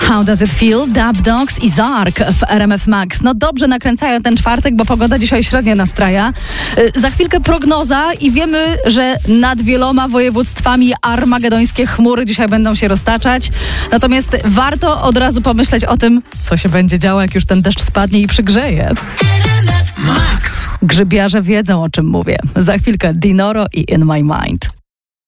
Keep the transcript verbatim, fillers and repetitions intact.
How Does It Feel? Dub Dogs i Zark w R M F Max. No dobrze nakręcają ten czwartek, bo pogoda dzisiaj średnio nastraja. Yy, za chwilkę prognoza i wiemy, że nad wieloma województwami armagedońskie chmury dzisiaj będą się roztaczać. Natomiast warto od razu pomyśleć o tym, co się będzie działo, jak już ten deszcz spadnie i przygrzeje. Max. Grzybiarze wiedzą, o czym mówię. Za chwilkę Dinoro i In My Mind.